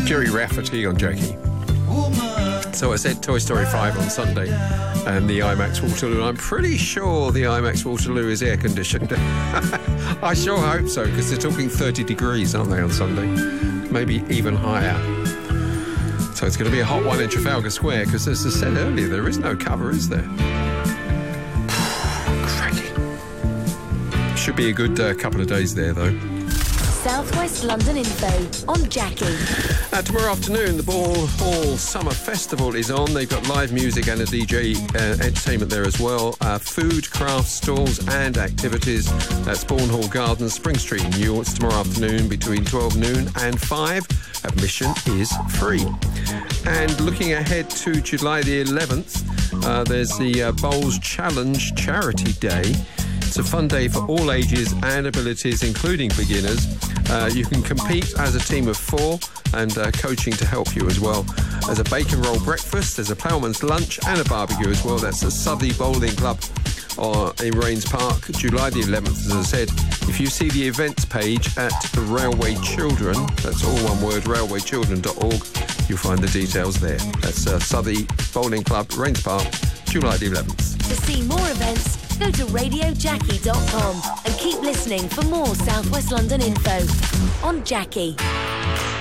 Jerry Rafferty on Jackie. So I said Toy Story 5 on Sunday and the IMAX Waterloo. I'm pretty sure the IMAX Waterloo is air conditioned. I sure hope so, because they're talking 30 degrees, aren't they, on Sunday? Maybe even higher. So it's going to be a hot one in Trafalgar Square, because as I said earlier, there is no cover, is there? Cracking. Should be a good couple of days there, though. South West London info on Jackie. Tomorrow afternoon, the Ball Hall Summer Festival is on. They've got live music and a DJ entertainment there as well. Food, craft stalls and activities. That's Bourne Hall Gardens, Spring Street in Newhall. It's tomorrow afternoon between 12 noon and 5. Admission is free. And looking ahead to July the 11th, there's the Bowls Challenge Charity Day. It's a fun day for all ages and abilities, including beginners. You can compete as a team of 4 and coaching to help you as well. There's a bacon roll breakfast, there's a ploughman's lunch and a barbecue as well. That's the Southey Bowling Club in Rains Park, July the 11th. As I said, if you see the events page at Railway Children, that's all one word, railwaychildren.org, you'll find the details there. That's Southey Bowling Club, Rains Park, July the 11th. To see more events, go to radiojackie.com and keep listening for more South West London info on Jackie.